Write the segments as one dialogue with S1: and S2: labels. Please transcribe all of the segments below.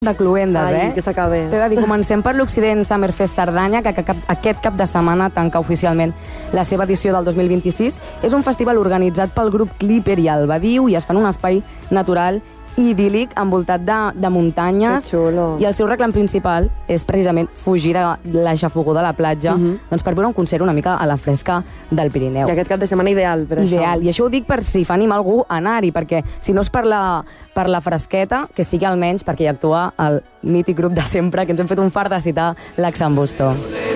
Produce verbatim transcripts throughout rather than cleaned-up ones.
S1: de cluendes,
S2: Ai,
S1: eh?
S2: que s'acabi.
S1: T'he de dir, comencem per l'Occident Summerfest Cerdanya, que, que, que aquest cap de setmana tanca oficialment la seva edició del dos mil vint-i-sis. És un festival organitzat pel grup Clipper i el Badiu i es fa en un espai natural idíl·lic, envoltat de, de muntanyes.
S2: Que xulo.
S1: I el seu reclam principal és precisament fugir de la xafogor de la platja, uh-huh. doncs per veure un concert una mica a la fresca del Pirineu.
S2: I aquest cap de setmana ideal per
S1: Ideal.
S2: això.
S1: I això ho dic per si fa animar algú a anar-hi, perquè si no és per la, per la fresqueta, que sigui almenys perquè hi actua el mític grup de sempre, que ens hem fet un fart de citar, l'Axambusto.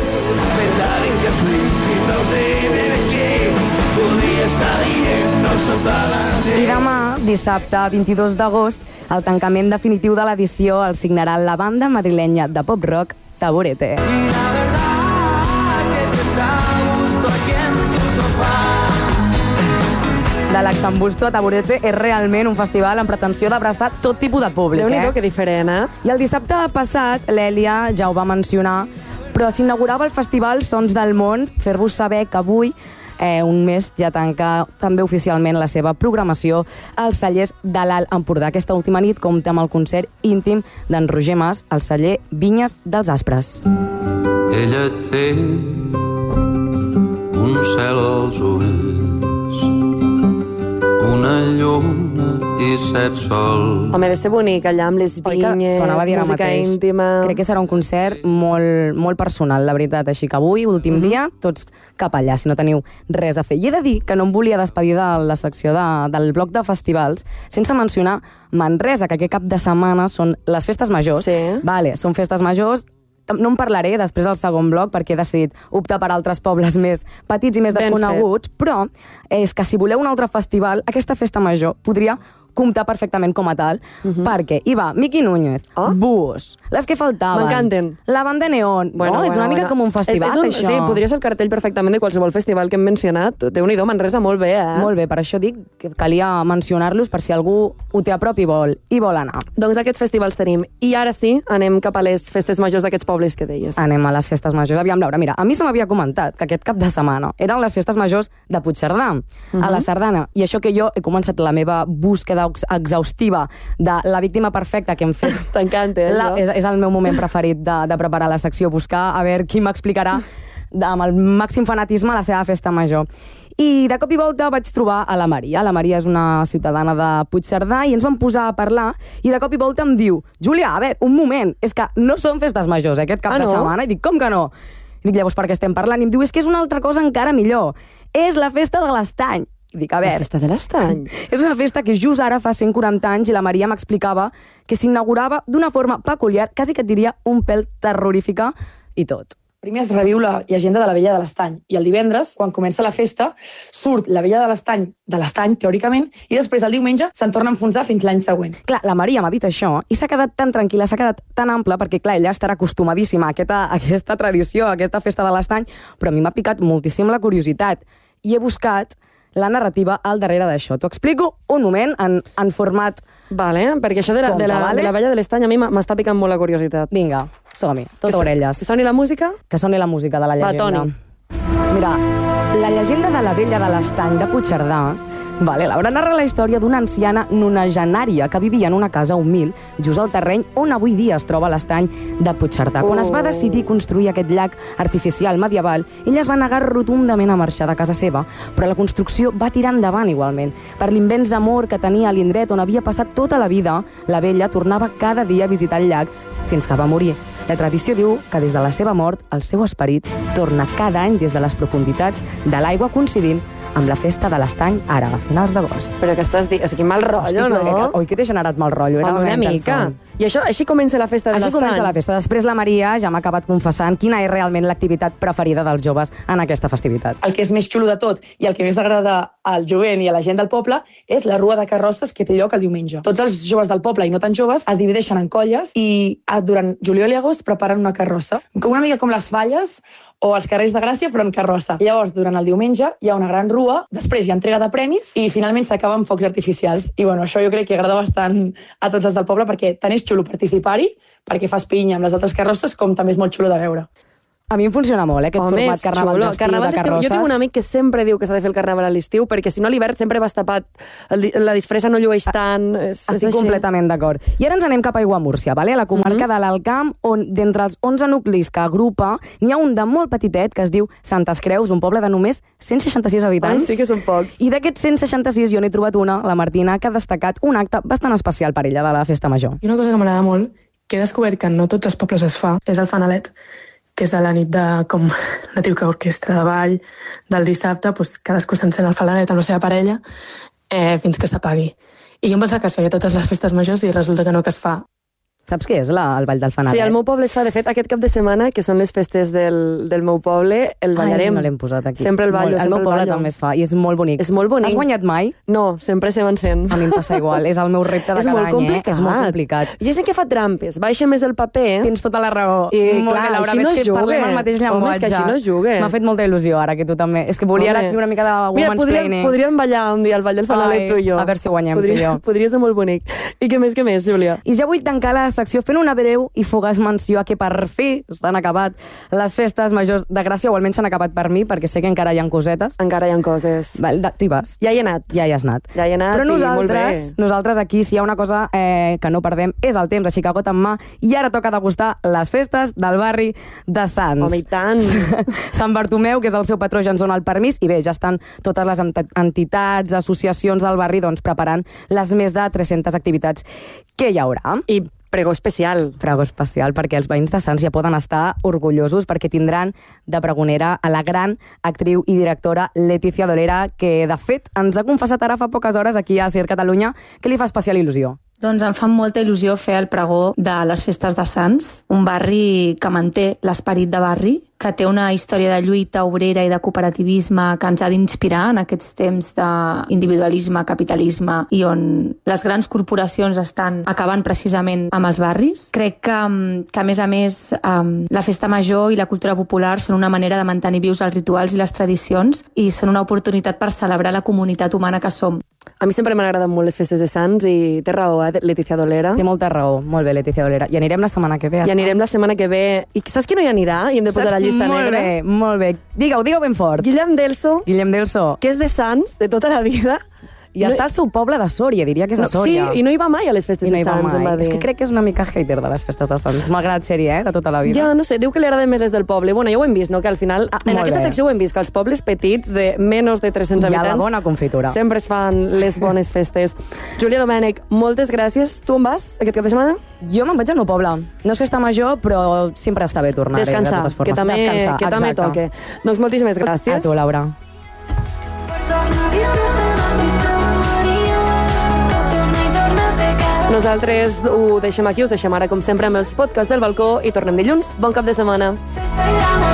S1: I demà, dissabte vint-i-dos d'agost, el tancament definitiu de l'edició el signarà la banda madrilenya de pop-rock Taburete. I la verdad es que está a gusto aquí en tu sofà. De l'Axambusto a Taburete és realment un festival amb pretensió d'abraçar tot tipus de públic.
S2: Déu-n'hi-do,
S1: eh?
S2: que diferent, eh?
S1: I el dissabte passat, l'Èlia ja ho va mencionar, però s'inaugurava el festival Sons del Món, fer-vos saber que avui Eh, un mes ja tanca també oficialment la seva programació als cellers de l'Alt Empordà. Aquesta última nit compta amb el concert íntim d'en Roger Mas al celler Vinyes dels Aspres.
S3: Ella té un cel als ulls, una lluna i set sols.
S2: Home, ha de ser bonic allà amb les vinyes, música íntima...
S1: Crec que serà un concert molt, molt personal, la veritat. Així que avui, últim mm-hmm. dia, tots cap allà, si no teniu res a fer. I he de dir que no em volia despedir de la secció de, del bloc de festivals sense mencionar Manresa, que aquest cap de setmana són les festes majors.
S2: Sí.
S1: Vale, són festes majors. No en parlaré després del segon bloc perquè he decidit optar per altres pobles més petits i més
S2: Ben
S1: desconeguts, fet. Però és que si voleu un altre festival, aquesta festa major podria comptar perfectament com a tal, uh-huh. perquè hi va Miqui Núñez, oh? Búhos, les que faltaven,
S2: m'encanten,
S1: la banda Neon,
S2: bueno,
S1: no?
S2: Bueno,
S1: és una mica
S2: bueno.
S1: com un festival,
S2: és, és un,
S1: això.
S2: Sí, podria ser el cartell perfectament de qualsevol festival que hem mencionat. Déu-n'hi-do, Manresa, molt bé, eh?
S1: Molt bé, per això dic que calia mencionar-los per si algú ho té a prop i vol, i vol anar.
S2: Doncs aquests festivals tenim. I ara sí, anem cap a les festes majors d'aquests pobles que deies.
S1: Anem a les festes majors. Aviam, Laura, mira, a mi se m'havia comentat que aquest cap de setmana eren les festes majors de Puigcerdà, uh-huh. a la Sardana. I això que jo he començat la meva búsqueda exhaustiva de la víctima perfecta que em fes...
S2: T'encanta, eh,
S1: la, és, és el meu moment preferit de, de preparar la secció, buscar a veure qui m'explicarà amb el màxim fanatisme la seva festa major. I de cop i volta vaig trobar a la Maria. La Maria és una ciutadana de Puigcerdà i ens vam posar a parlar i de cop i volta em diu: Júlia, a veure, un moment, és que no són festes majors eh, aquest cap
S2: ah,
S1: de
S2: no?
S1: setmana. I dic, com que no? I dic, llavors per què estem parlant? I em diu, és que és una altra cosa encara millor. És la festa de l'Estany. I dic, a veure...
S2: La festa de l'Estany?
S1: És una festa que just ara fa cent quaranta anys i la Maria m'explicava que s'inaugurava d'una forma peculiar, quasi que et diria un pèl terrorífica i tot.
S4: Primer es reviu la llegenda de la Vella de l'Estany i el divendres, quan comença la festa, surt la Vella de l'Estany de l'Estany, teòricament, i després el diumenge se'n torna a enfonsar fins l'any següent.
S1: Clar, la Maria m'ha dit això i s'ha quedat tan tranquil·la, s'ha quedat tan ampla, perquè clar, ella estarà acostumadíssima a aquesta, a aquesta tradició, a aquesta festa de l'Estany, però a mi m'ha picat moltíssim la curiositat i he buscat la narrativa al darrere d'això. T'ho explico un moment en, en format...
S2: Vale, perquè això de la,
S1: Conta,
S2: de la,
S1: vale?
S2: de la Vella de l'Estany a mi m'està picant molt la curiositat.
S1: Vinga, som-hi, tot
S2: que
S1: orelles.
S2: Que soni la música?
S1: Que soni la música de la llegenda.
S2: Va, Toni.
S1: Mira, la llegenda de la Vella de l'Estany de Puigcerdà, vale, Laura narra la història d'una anciana nonagenària que vivia en una casa humil just al terreny on avui dia es troba l'Estany de Puigcerdà. Oh. Quan es va decidir construir aquest llac artificial medieval, ella es va negar rotundament a marxar de casa seva, però la construcció va tirar endavant igualment. Per l'immens amor que tenia a l'indret on havia passat tota la vida, la vella tornava cada dia a visitar el llac fins que va morir. La tradició diu que des de la seva mort el seu esperit torna cada any des de les profunditats de l'aigua, coincidint amb la festa de l'Estany ara, a finals d'agost.
S2: Però que estàs dient... O sigui, mal rotllo,
S1: Hosti,
S2: no?
S1: Que, oi, que t'he generat mal rotllo. Era
S2: Home, una mica. I això, així comença la festa de l'Estany.
S1: Així comença la festa. Després la Maria ja m'ha acabat confessant quina és realment l'activitat preferida dels joves en aquesta festivitat.
S4: El que és més xulo de tot i el que més agrada al jovent i a la gent del poble és la rua de carrosses que té lloc el diumenge. Tots els joves del poble i no tan joves es divideixen en colles i durant juliol i agost preparen una carrossa. Una mica com les falles o els carrers de Gràcia, però en carrossa. I llavors, durant el diumenge, hi ha una gran rua, després hi ha entrega de premis i finalment s'acaba amb focs artificials. I bueno, això jo crec que agrada bastant a tots els del poble perquè tant és xulo participar-hi, perquè fas pinya amb les altres carrosses, com també és molt xulo de veure.
S1: A mi em funciona molt, eh, aquest
S2: Home,
S1: format
S2: és
S1: carnaval
S2: xulo.
S1: d'estiu,
S2: Carnaval
S1: de
S2: d'estiu.
S1: carrosses.
S2: Jo tinc un amic que sempre diu que s'ha de fer el carnaval a l'estiu, perquè si no a l'hivern sempre vas tapat, el di- la disfressa no llueix tant. És, és
S1: Estic
S2: així.
S1: completament d'acord. I ara ens anem cap a Aiguamúrcia, vale? a la comarca
S2: Mhm.
S1: de l'Alt Camp, on d'entre els onze nuclis que agrupa, n'hi ha un de molt petitet que es diu Santes Creus, un poble de només cent seixanta-sis habitants.
S2: Ai, sí que són pocs.
S1: I d'aquests cent seixanta-sis jo n'he trobat una, la Martina, que ha destacat un acte bastant especial per ella de la Festa Major.
S4: I una cosa que m'agrada molt, que he descobert que no tots els pobles es fa, és el fanalet, que és a la nit de, com la típica orquestra de ball, del dissabte, doncs cadascú s'encén el fanalet amb la seva parella eh, fins que s'apagui. I jo em pensava que es feia totes les festes majors i resulta que no, que es fa.
S1: Saps què és la, el Ball del Fanalet?
S2: Sí, al meu poble es fa, de fet, aquest cap de setmana, que són les festes del, del meu poble, el ballarem.
S1: Ai, no l'hem posat aquí.
S2: Sempre el ballo,
S1: Molt,
S2: sempre
S1: el meu poble
S2: ballo.
S1: també es fa, i és molt bonic.
S2: És molt bonic.
S1: Has guanyat mai?
S2: No, sempre se m'encén.
S1: A mi em passa igual, és el meu repte de
S2: És
S1: cada
S2: molt
S1: any,
S2: complicat.
S1: eh? És molt complicat.
S2: Hi ha gent que fa trampes, baixa més el paper.
S1: Tens tota la raó.
S2: I,
S1: molt
S2: clar,
S1: bé, Laura,
S2: així
S1: veig
S2: no
S1: que
S2: es juga.
S1: parlem el mateix
S2: Home,
S1: llenguatge.
S2: és que així no es juga.
S1: M'ha fet molta il·lusió ara que tu també. És que volia
S2: Home.
S1: ara fer una mica de
S2: Mira,
S1: woman's
S2: podríem,
S1: planning.
S2: podríem ballar un dia al Ball del Fanalet,
S1: Ai,
S2: tu i jo.
S1: a veure si guanyem,
S2: podria,
S1: tu i jo.
S2: Podria ser molt bonic. I què més, què més, Júlia?
S1: I ja vull tancar la secció fent una breu i fugaç menció a que per fi s'han acabat les festes majors de Gràcia, o almenys s'han acabat per mi, perquè sé que encara hi ha cosetes.
S2: Encara hi ha coses.
S1: Val, de, tu hi vas?
S2: Ja hi he anat.
S1: Ja hi has anat.
S2: Ja hi he anat
S1: Però
S2: i molt bé.
S1: nosaltres, nosaltres aquí, si hi ha una cosa eh, que no perdem, és el temps, així que got en mà. I ara toca degustar les festes del barri de Sants.
S2: Home, i tant.
S1: Sant Bartomeu, que és el seu patró, ja ens dona el permís, i bé, ja estan totes les ent- entitats, associacions del barri doncs, preparant les més de tres-centes activitats que hi haurà.
S2: I pregó especial.
S1: Pregó especial, perquè els veïns de Sants ja poden estar orgullosos, perquè tindran de pregonera a la gran actriu i directora Letícia Dolera, que de fet ens ha confessat ara fa poques hores aquí a Ser Catalunya que li fa especial il·lusió.
S5: Doncs em fa molta il·lusió fer el pregó de les festes de Sants, un barri que manté l'esperit de barri, que té una història de lluita obrera i de cooperativisme que ens ha d'inspirar en aquests temps d'individualisme, capitalisme, i on les grans corporacions estan acabant precisament amb els barris. Crec que, que a més a més, la festa major i la cultura popular són una manera de mantenir vius els rituals i les tradicions, i són una oportunitat per celebrar la comunitat humana que som.
S2: A mi sempre m'han agradat molt les festes de Sants i té raó, eh, Letícia Dolera.
S1: Té molta raó. Molt bé, Letícia Dolera. I anirem la setmana que ve.
S2: I anirem la setmana que ve. I saps qui no hi anirà? I hem de posar la llista
S1: molt
S2: negra.
S1: Bé, molt bé. Digue-ho, digue-ho ben fort.
S2: Guillem Delso,
S1: Guillem Delso.
S2: que és de Sants, de tota la vida.
S1: I no, està al seu poble de Sòria, diria que és a Sòria.
S2: Sí, i no hi va mai a les festes
S1: I no
S2: de
S1: hi va
S2: Sants, em va
S1: mai.
S2: dir.
S1: És que crec que és una mica hater de les festes de Sants, malgrat ser-hi, eh, de tota la vida.
S2: Ja, no sé, diu que li agraden més les del poble. Bueno, ja ho hem vist, no?, que al final,
S1: Ah,
S2: en
S1: molt
S2: aquesta
S1: bé.
S2: secció ho hem vist, que els pobles petits de menys de tres-cents
S1: Hi ha
S2: habitants
S1: la bona confitura.
S2: sempre es fan les bones festes. Júlia Domènech, moltes gràcies. Tu on vas aquest cap de setmana?
S1: Jo me'n vaig al meu poble. No és festa major, però sempre està bé tornar-hi, de
S2: Descansar,
S1: totes formes.
S2: que també,
S1: Descansar,
S2: que també
S1: exacte.
S2: toque. Doncs moltíssimes gràcies.
S1: A tu, Laura.
S2: Nosaltres ho deixem aquí, us deixem ara com sempre amb els podcasts del balcó i tornem dilluns. Bon cap de setmana.
S6: Festa i drama